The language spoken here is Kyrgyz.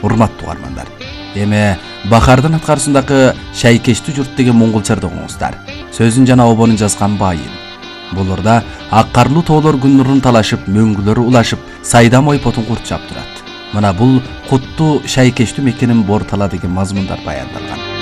Урматтуу угармандар. Эми Бахардын аткарысындагы Шайкештүү журт деген монголчарды оңуңуздар. Сөзүн жана обонун жазган Байым. Булурда ак карлуу тоолор күн нурун талашып, мөңгүлөрү улашып, сайдам ойпотун курчап турат. Мына бул куттуу Шайкештүү мекенин бор тала деген мазмундар баяндалган.